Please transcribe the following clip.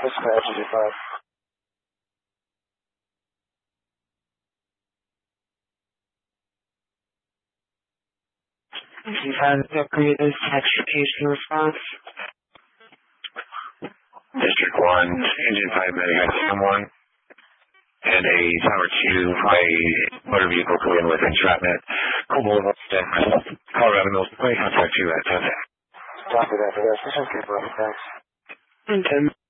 Dispatch is 5. You've had the previous extrication response. District 1, Engine 5 Medic someone, and a Tower 2 high motor vehicle collision with entrapment. Boulevard, Colorado Mills, contact you at 10. Copy that for this. This is good, buddy. Thanks. And 10.